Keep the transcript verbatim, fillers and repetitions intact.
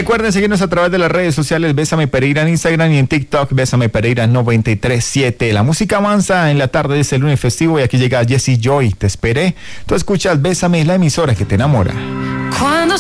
Recuerden seguirnos a través de las redes sociales Bésame Pereira en Instagram y en TikTok Bésame Pereira noventa y tres siete. La música avanza en la tarde de este lunes festivo y aquí llega Jessie Joy. Te esperé. Tú escuchas Bésame, la emisora que te enamora. Cuando